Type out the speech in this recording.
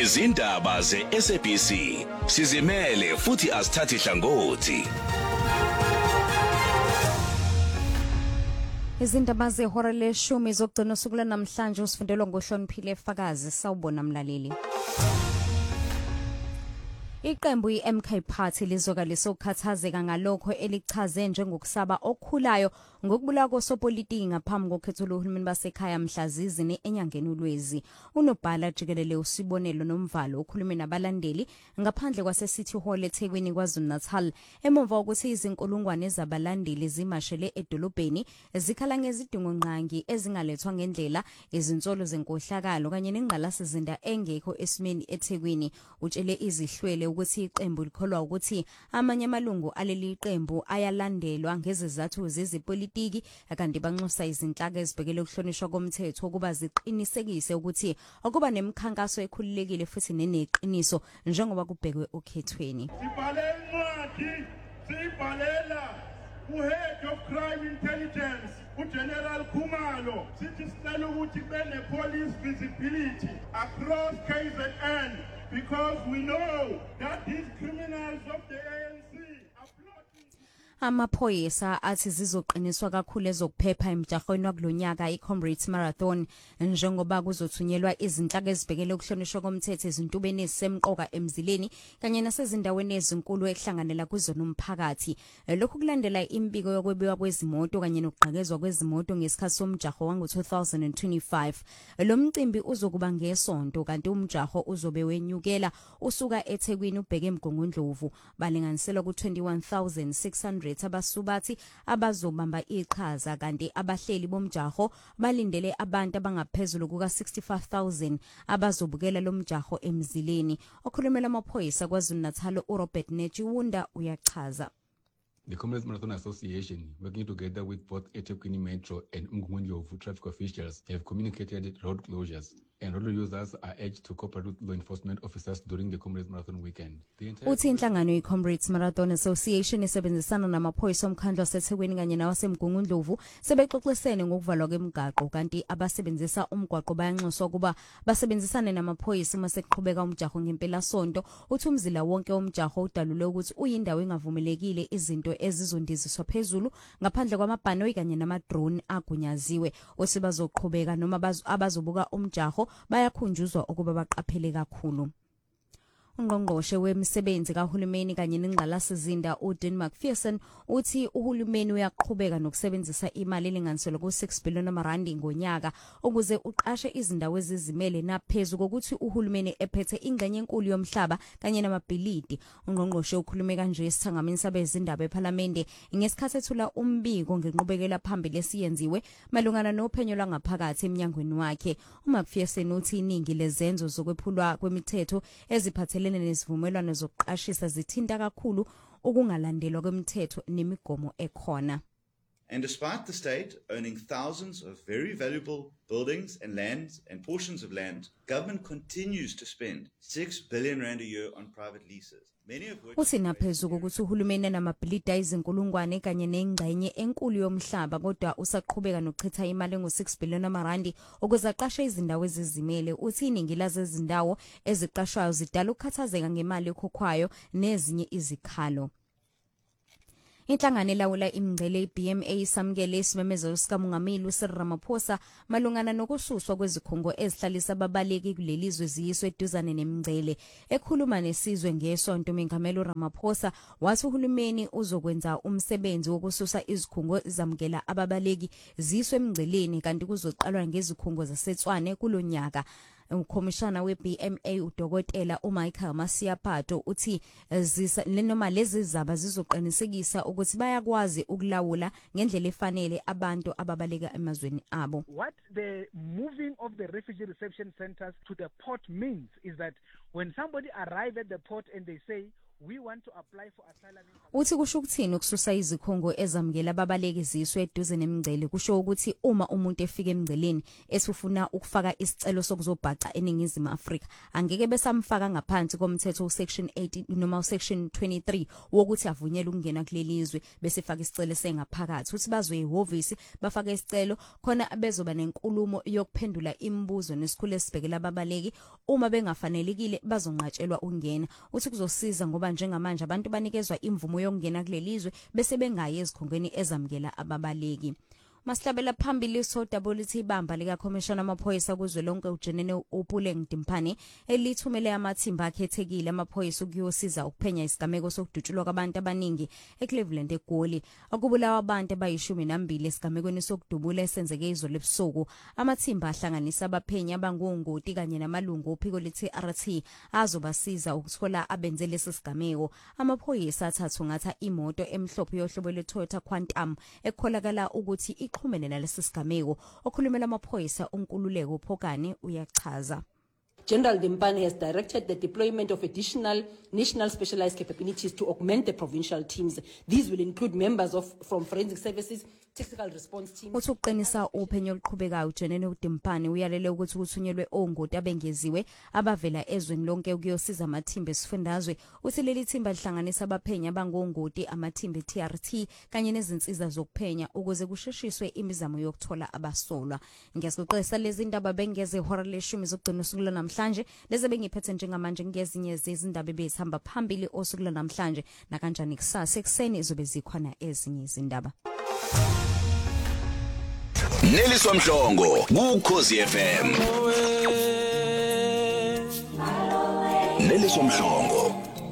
Izindaba ze-SABC sizimele futhi asithathi hlangothi. Izindaba zehora leshumi zokugcina usuku namhlanje usifundelwa ngohloniphile Fakazi. Sawubona mlaleli. Iqembu iMK Party lizokalisa ukukhathazeka ngalokho elichaze njengokusaba okukhulayo ngokubulawa kosopolitiki ngaphambi kokhetho lohulumeni basekhaya mhlazizini enyangeni uLwezi. Unobhala jikelele uSibonelo Nomvalo ukhulume nabalandeli ngaphandle kwase City Hall eThekwini KwaZulu-Natal emva ukuthi izinkulungwane zabalandeli zimashele edolobheni zikhala ngezidingo nqangi ezingalethwa ngendlela izinsolo zenkohlakalo kanye nengqalasizinda engekho esimeni eThekwini. Utshele izihlwele ukuthi iqembu likholwa ukuthi amanye amalungu aleli qembu ayalandelwa ngezizathu zezipolitiki kanti banxusa izinhlaka ezibhekele ukuhlonishwa komthetho ukuba ziqinisekise ukuthi akuba nemikhankaso ekhululekile futhi neneqiniso njengoba kubhekwe okhethweni. Sibhalela uhead of crime intelligence uGeneral Khumalo sithi sicela ukuthi bene police visibility across KZN because we know that these criminals of the ANC are plotting. Amaphoyisa athi zizoqiniswa kakhulu ezokuphepha emjahweni wakulonyaka iComrades Marathon njengoba kuzothunyelwa izinhlaka ezibhekele ukuhlonishwa komthetho ezintubeni ezisemqoka emzileni kanye nasezindaweni ezinkulu ehlanganela kuzo nomphakathi. Lokhu kulandela impiko yokwebiwa kwezimoto kanye nokugqekezwa kwezimoto ngesikhathi somjaho wango-2025. Lo mcimbi uzokuba ngesonto kanti umjaho uzobe wenyukela usuka eThekwini ubheke eMgungundlovu. Balinganiselwa ku-21,600 abasubathi abazobamba iqhaza kanti abahleli bomjaho balindele abantu abangaphezulu kuka-65,000 abazobukela lo mjaho emzileni. Okhulumela amaphoyisa KwaZulu-Natal uRobert Nechiwunda uyachaza. The Comrades Marathon Association, working together with both eThekwini Metro and Umgungundlovu traffic officials, have communicated road closures, and road users are urged to cooperate with law enforcement officers during the Comrades Marathon weekend. Uthi inhlangano yeComrades Marathon Association isebenzisana namaphoyisa omkhandlu waseThekwini kanye nawaseMgungundlovu sebexoxisene ngokuvalwa kwemigaqo kanti abasebenzisa umgwaqo bayanxuswa kuba basebenzisane namaphoyisa uma sekuqhubeka umjaho ngempela sonto. Uthi umzila wonke omjaho udalule ukuthi uyindawo engavumelekile izinto ezizondiziswa phezulu ngaphandle kwamabhanoyi kanye nama-drone agunyaziwe. Osibazoqhubeka noma abazobuka umjaho bayakhunjuzwa ukuba baqaphele kakhulu. Ungqongqoshe wemisebenzi kahulumeni kanye nengqalasizinda uDean McPherson uthi uhulumeni uyaqhubeka nokusebenzisa imali elinganiselwa ku-6 billion rand ngonyaka ukuze uqashe izindawo ezizimele naphezulu kokuthi uhulumeni ephethe ingxenye enkulu yomhlaba kanye namabhilidi. Ungqongqoshe ukhulume kanje esithangamini sabezindaba eParliament ngesikhathi ethula umbiko ngenqubekela phambili esiyenziwe malungana nophenyo lwangaphakathi eminyangweni wakhe. uMcPherson uthi iningi lezenzo zokwephulwa kwemithetho eziphathele nezivumelwano zokuqashisa zithinta kakhulu ukungalandelwa kwemithetho nemigomo ekhona. And despite the state owning thousands of very valuable buildings and lands and portions of land, government continues to spend 6 billion rand a year on private leases. Uthi naphezulu ukuthi uhulumeni namabhilidi izinkulungwane kanye nengxenye enkulu yomhlaba kodwa usaqhubeka nokuchitha imali ngo-6 billion rand ukuze aqashe izindawo ezizimele. Uthi iningi lazezindawo eziqashwayo zidala ukukhathazeka ngemali ekhokhwayo nezinye izikhalo. Inhlangano elawula imingcele iBMA isamukele isimemezelo sikamongameli uCyril Ramaphosa malungana nokususwa kwezikhungo ezihlalisa ababaleki kulelizwe ziyiswe eduzane nemingcele. Ekhuluma nesizwe ngesonto uMengameli uRamaphosa wathi uhulumeni uzokwenza umsebenzi wokususa izikhungo zamukela ababaleki ziyiswe emingceleni kanti kuzoqalwa ngezikhungo zaseTshwane kulonyaka. Ukhomishana weBMA uDokotela uMichael Masiapato uthi noma lezi zaba zizoqinisekisa ukuthi bayakwazi ukulawula ngendlela efanele abantu ababaleka emazweni abo. What the moving of the refugee reception centers to the port means is that when somebody arrive at the port and they say we want to apply for asylum. Uthi kusho ukuthini ukususa izikhungo ezamukela ababaleki ziswe eduze nemingcele kusho ukuthi uma umuntu efika emingceleni esifuna ukufaka isicelo sokuzobhaca eningizimu Afrika angeke besamfaka ngaphansi komthetho section 18 noma section 23 wokuthi avunyelwe ukungena kulelizwe bese faka isicelo sengaphakathi uthi bazwe ihhovisi bafaka isicelo khona bezoba nenkulumo yokuphendula imibuzo nesikhulu esibhekela ababaleki uma bengafanelekile bazonqatshelwa ukungena uthi kuzosiza ngoba njengamanje abantu banikezwa imvumo yokungena kulelizwe bese bengayi ezikhongweni ezamukela ababaleki. Masihlabela phambili sodabolithi ibamba lika Commissioner amaphoyisa kuzwelonke uJenene Upuleng Dimpane elithumele amathimba akhethekile amaphoyisa ukuyosiza ukuphenya isigameko sokudutshulwa kwabantu abaningi eCleveland eGoli akubulawa abantu abayi12 esigamekweni sokudubula esenzeke izolo ebusuku amathimba ahlanganisa abaphenya abangongoti kanye namalungu ophiko leTRT azobasiza ukuthola abenze lesi sigameko amaphoyisa athathu ngatha imoto emhlophe yohlobo leToyota Quantum ekholakala ukuthi ixhumene nalesi sigameko okhulumela amaphoyisa onkululeko Phokane uyachaza. General Dimpane has directed the deployment of additional national specialized capabilities to augment the provincial teams. These will include members from forensic services, technical response teams. Usuqinisa uphenyo oluqhubekayo uJenene uDimpane uyalele ukuthi kuthunyelwe ongoti abengeziwe abavela ezweni lonke ukuyosiza amathimba esifundazwe. Uthi leli thimba lihlanganisa abaphenya abangongoti amathimba eTRT kanye nezinsiza zokuphenya ukuze kusheshiswe imizamo yokuthola abasolwa. Ngiyasixolisa lezi indaba bengeze ihora le10 zokugcina usuku namhlanje leze bengiphethe njengamanje ngezinye zezindaba ebezihamba phambili osuku namhlanje na kanjani kusasa ekseni izobe zikhona ezinye izindaba. Neliswa Mhlongo kuKhosi FM. Neliswa Mhlongo